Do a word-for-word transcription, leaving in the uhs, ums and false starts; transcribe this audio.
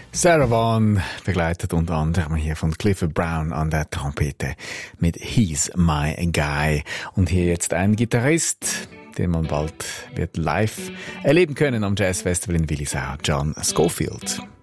Sarah Vaughan, begleitet unter anderem hier von Clifford Brown an der Trompete mit He's My Guy. Und hier jetzt ein Gitarrist, den man bald wird live erleben können am Jazz Festival in Willisau, John Scofield.